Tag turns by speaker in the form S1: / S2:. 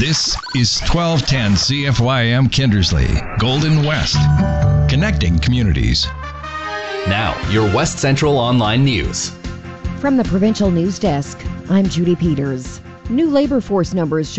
S1: This is 1210 CFYM Kindersley, Golden West, connecting communities.
S2: Now, your West Central Online News.
S3: From the Provincial News Desk, I'm Judy Peters. New labor force numbers